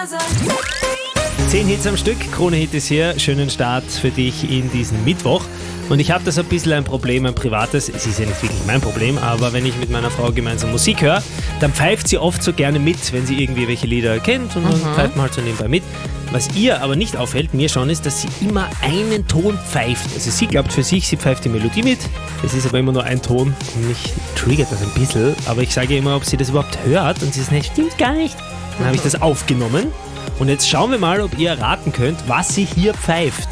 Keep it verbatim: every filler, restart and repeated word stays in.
Zehn Hits am Stück, Krone-Hit ist hier. Schönen Start für dich in diesen Mittwoch. Und ich habe da so ein bisschen ein Problem, ein privates. Es ist ja nicht wirklich mein Problem, aber wenn ich mit meiner Frau gemeinsam Musik höre, dann pfeift sie oft so gerne mit, wenn sie irgendwie welche Lieder kennt und dann mhm. pfeift man halt so nebenbei mit. Was ihr aber nicht auffällt, mir schon, ist, dass sie immer einen Ton pfeift. Also sie glaubt für sich, sie pfeift die Melodie mit. Es ist aber immer nur ein Ton und mich triggert das ein bisschen. Aber ich sage immer, ob sie das überhaupt hört und sie ist nicht, stimmt gar nicht. Dann habe ich das aufgenommen. Und jetzt schauen wir mal, ob ihr erraten könnt, was sie hier pfeift.